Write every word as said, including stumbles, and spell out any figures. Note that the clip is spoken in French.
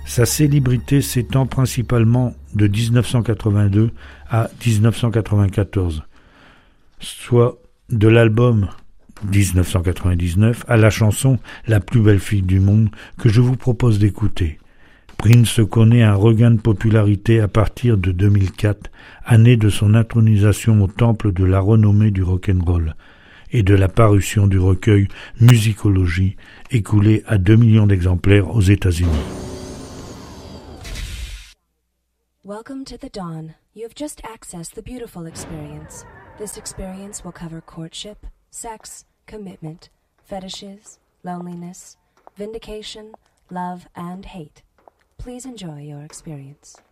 Sa célébrité s'étend principalement de dix-neuf cent quatre-vingt-deux à dix-neuf cent quatre-vingt-quatorze, soit de l'album dix-neuf cent quatre-vingt-dix-neuf à la chanson « La plus belle fille du monde » que je vous propose d'écouter. Prince connaît un regain de popularité à partir de deux mille quatre, année de son intronisation au temple de la renommée du rock'n'roll et de la parution du recueil Musicology, écoulé à deux millions d'exemplaires aux États-Unis. Welcome to the dawn. You have just accessed the beautiful experience. This experience will cover courtship, sex, commitment, fetishes, loneliness, vindication, love, and hate. Please enjoy your experience.